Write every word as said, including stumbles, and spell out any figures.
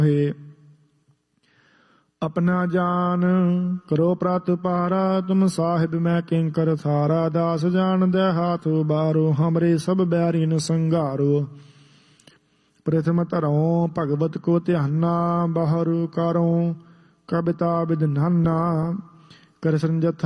अपना जान करो प्रत पारा तुम साहिब मैं किंकर थारा दास जान दे हाथ बारो हमरे सब बैरी न संगारो प्रथम धरो भगवत को ध्याना बाहर करो कविता विद नाना कर संजथ